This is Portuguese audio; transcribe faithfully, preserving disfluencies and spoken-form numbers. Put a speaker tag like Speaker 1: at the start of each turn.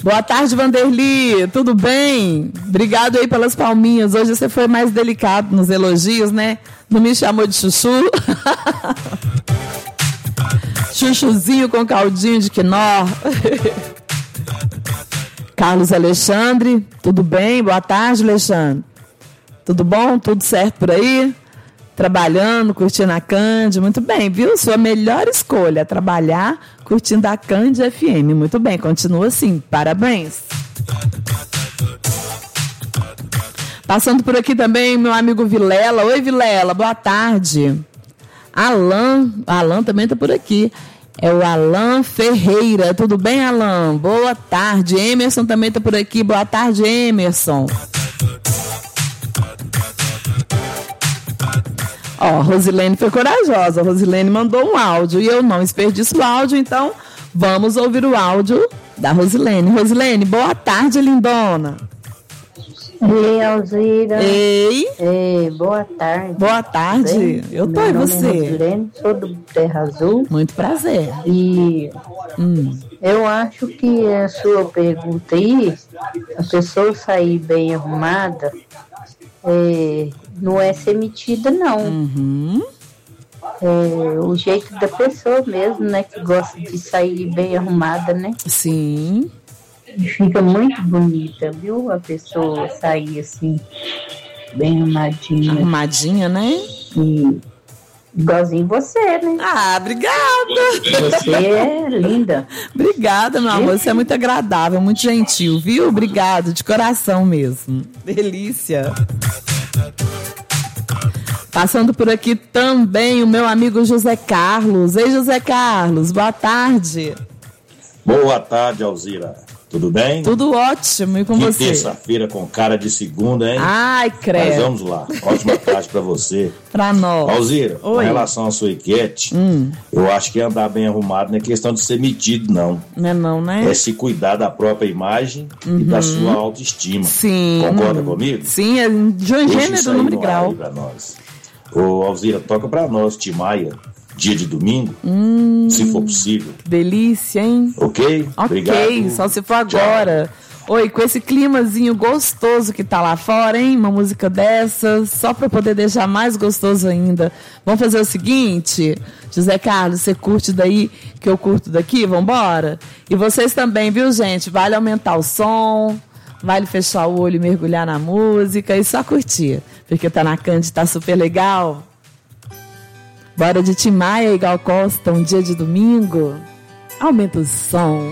Speaker 1: Boa tarde, Vanderly. Tudo bem? Obrigado aí pelas palminhas. Hoje você foi mais delicado nos elogios, né? Não me chamou de chuchu. Chuchuzinho com caldinho de quinó. Carlos Alexandre. Tudo bem? Boa tarde, Alexandre. Tudo bom? Tudo certo por aí? Trabalhando, curtindo a Cândia, muito bem, viu? Sua melhor escolha, trabalhar curtindo a Cândia F M, muito bem, continua assim, parabéns. Passando por aqui também, meu amigo Vilela. Oi, Vilela, boa tarde. Alan, Alan também está por aqui, é o Alan Ferreira, tudo bem, Alan? Boa tarde. Emerson também está por aqui, boa tarde, Emerson. Ó, oh, Rosilene foi corajosa. A Rosilene mandou um áudio e eu não desperdiço o áudio, então vamos ouvir o áudio da Rosilene. Rosilene, boa tarde, lindona.
Speaker 2: Ei, Alzira.
Speaker 1: Ei.
Speaker 2: Ei, boa tarde.
Speaker 1: Boa tarde. Bem, eu tô e você?
Speaker 2: É Rosilene, sou do Terra Azul.
Speaker 1: Muito prazer.
Speaker 2: E
Speaker 1: hum.
Speaker 2: eu acho que a sua pergunta aí, a pessoa sair bem arrumada, é, não é ser metida, não.
Speaker 1: Uhum.
Speaker 2: É o jeito da pessoa mesmo, né? Que gosta de sair bem arrumada, né?
Speaker 1: Sim.
Speaker 2: E fica muito bonita, viu? A pessoa sair assim, bem arrumadinha.
Speaker 1: Arrumadinha, né?
Speaker 2: E igualzinho você, né?
Speaker 1: Ah, obrigada.
Speaker 2: Você é linda.
Speaker 1: Obrigada, meu amor. Você é muito agradável, muito gentil, viu? Obrigado, de coração mesmo. Delícia. Passando por aqui também o meu amigo José Carlos. Ei, José Carlos, boa tarde.
Speaker 3: Boa tarde, Alzira. Tudo bem?
Speaker 1: Tudo ótimo, e com
Speaker 3: que
Speaker 1: você?
Speaker 3: Terça-feira com cara de segunda, hein?
Speaker 1: Ai, credo.
Speaker 3: Mas vamos lá. Ótima tarde pra você.
Speaker 1: Pra nós.
Speaker 3: Alzira, com relação à sua enquete, hum. eu acho que andar bem arrumado não é questão de ser metido, não.
Speaker 1: Não é não, né?
Speaker 3: É se cuidar da própria imagem uhum. e da sua autoestima.
Speaker 1: Sim.
Speaker 3: Concorda comigo?
Speaker 1: Sim, é de um gênero, número e grau.
Speaker 3: Pra nós. Ô, Alzira, toca pra nós, Timaya. Dia de domingo,
Speaker 1: hum,
Speaker 3: se for possível.
Speaker 1: Delícia, hein?
Speaker 3: Ok?
Speaker 1: Ok,
Speaker 3: obrigado.
Speaker 1: Só se for agora. Tchau. Oi, com esse climazinho gostoso que tá lá fora, hein? Uma música dessa, só pra poder deixar mais gostoso ainda. Vamos fazer o seguinte, José Carlos, você curte daí que eu curto daqui? Vambora? E vocês também, viu, gente? Vale aumentar o som, vale fechar o olho e mergulhar na música e só curtir. Porque tá na Cândia, tá super legal. Bora de Timaya e Gal Costa, um dia de domingo. Aumenta o som.